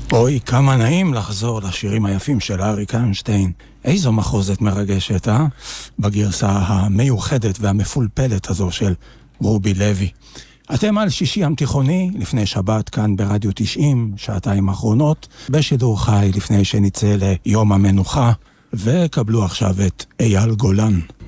אוי, כמה נעים לחזור לשירים היפים של אריק איינשטיין. איזו מחוזת מרגשת, בגרסה המיוחדת והמפולפלת הזו של רובי לוי. אתם על שישי ים תיכוני, לפני שבת כאן ברדיו 90, שעתיים אחרונות, בשידור חי לפני שנצא ליום המנוחה, וקבלו עכשיו את אייל גולן.